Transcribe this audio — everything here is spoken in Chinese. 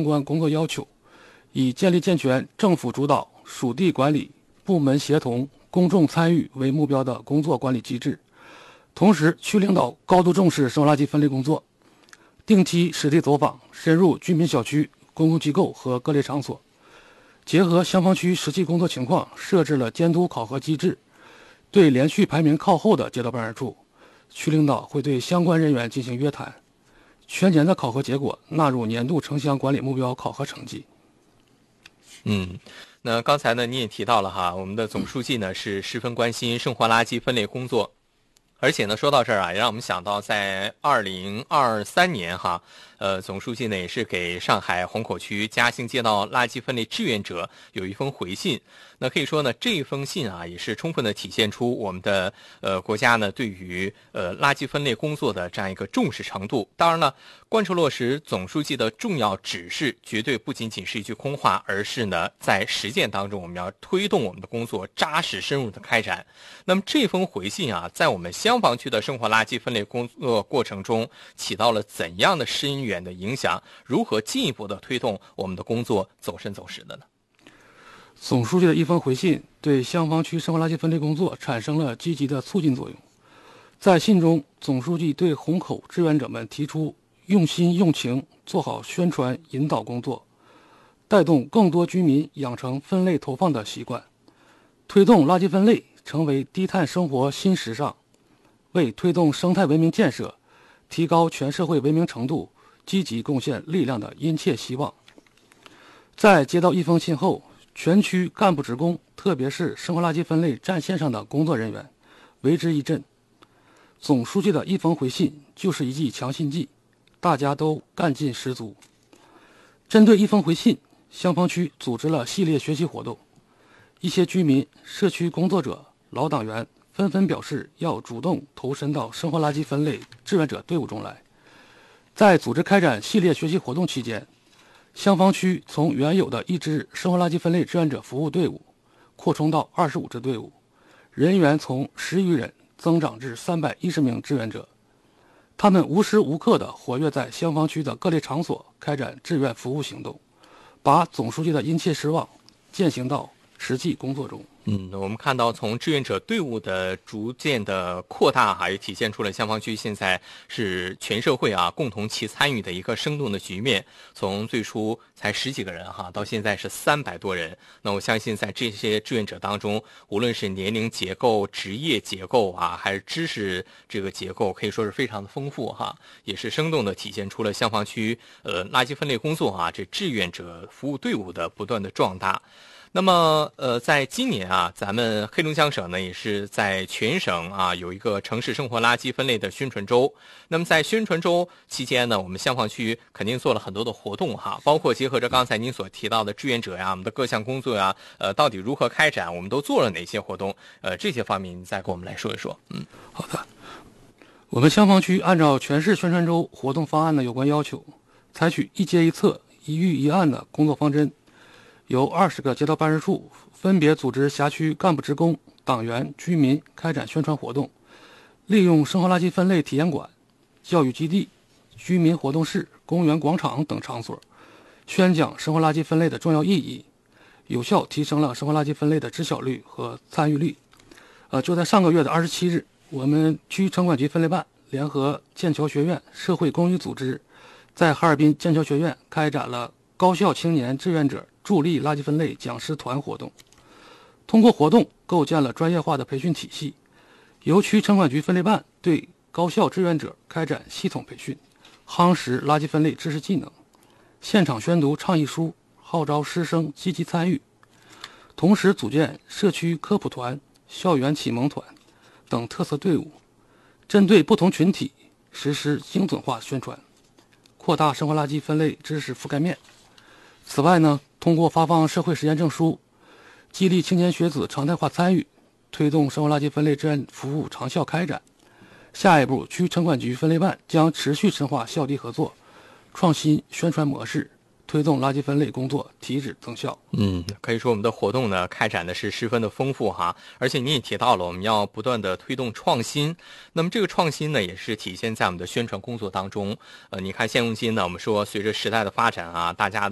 关工作要求，以建立健全政府主导、属地管理、部门协同、公众参与为目标的工作管理机制。同时，区领导高度重视生活垃圾分类工作，定期实地走访，深入居民小区、公共机构和各类场所，结合香坊区实际工作情况，设置了监督考核机制。对连续排名靠后的街道办事处，区领导会对相关人员进行约谈，全年的考核结果纳入年度城乡管理目标考核成绩。 那刚才呢，你也提到了哈，我们的总书记呢是十分关心生活垃圾分类工作。而且呢，说到这儿啊，也让我们想到，在2023年哈，总书记呢也是给上海虹口区嘉兴街道垃圾分类志愿者有一封回信。那可以说呢，这封信啊，也是充分的体现出我们的国家呢对于垃圾分类工作的这样一个重视程度。当然了，贯彻落实总书记的重要指示，绝对不仅仅是一句空话，而是呢在实践当中，我们要推动我们的工作扎实深入的开展。那么这封回信啊，在我们香坊区的生活垃圾分类工作过程中起到了怎样的深远的影响？如何进一步的推动我们的工作走深走实的呢？ 总书记的一封回信对香坊区生活垃圾分类工作产生了积极的促进作用。在信中，总书记对虹口志愿者们提出用心用情做好宣传引导工作，带动更多居民养成分类投放的习惯，推动垃圾分类成为低碳生活新时尚，为推动生态文明建设、提高全社会文明程度积极贡献力量的殷切希望。在接到一封信后，全区干部职工，特别是生活垃圾分类战线上的工作人员，为之一振。总书记的一封回信就是一剂强心剂，大家都干劲十足。针对一封回信，香坊区组织了系列学习活动，一些居民、社区工作者、老党员纷纷表示要主动投身到生活垃圾分类志愿者队伍中来。在组织开展系列学习活动期间，香坊区从原有的1支生活垃圾分类志愿者服务队伍扩充到25支队伍，人员从10余人增长至310名志愿者。他们无时无刻地活跃在香坊区的各类场所，开展志愿服务行动，把总书记的殷切希望践行到实际工作中。 我们看到从志愿者队伍的逐渐的扩大也体现出了香坊区现在是全社会共同齐参与的一个生动的局面。从最初才10几个人到现在是300多人。那我相信在这些志愿者当中，无论是年龄结构、职业结构还是知识这个结构，可以说是非常的丰富也是生动的体现出了香坊区垃圾分类工作这志愿者服务队伍的不断的壮大。那么在今年咱们黑龙江省呢也是在全省有一个城市生活垃圾分类的宣传周。那么在宣传周期间呢，我们香坊区肯定做了很多的活动包括结合着刚才您所提到的志愿者我们的各项工作到底如何开展，我们都做了哪些活动？这些方面您再跟我们来说一说。 好的，我们香坊区按照全市宣传周活动方案的有关要求，采取一街一策、一域一案的工作方针。由20个街道办事处分别组织辖区干部职工、党员、居民开展宣传活动，利用生活垃圾分类体验馆、教育基地、居民活动室、公园广场等场所，宣讲生活垃圾分类的重要意义，有效提升了生活垃圾分类的知晓率和参与率。就在上个月的27日，我们区城管局分类办联合剑桥学院社会公益组织，在哈尔滨剑桥学院开展了高校青年志愿者助力垃圾分类讲师团活动。通过活动构建了专业化的培训体系，由区城管局分类办对高校志愿者开展系统培训，夯实垃圾分类知识技能，现场宣读倡议书，号召师生积极参与。同时组建社区科普团、校园启蒙团等特色队伍，针对不同群体实施精准化宣传，扩大生活垃圾分类知识覆盖面。此外呢，通过发放社会实践证书，激励青年学子常态化参与，推动生活垃圾分类志愿服务长效开展。下一步，区城管局分类办将持续深化校地合作，创新宣传模式，推动垃圾分类工作提质增效。 可以说我们的活动呢开展的是十分的丰富而且你也提到了我们要不断的推动创新。那么这个创新呢也是体现在我们的宣传工作当中。你看现如今呢，我们说随着时代的发展大家的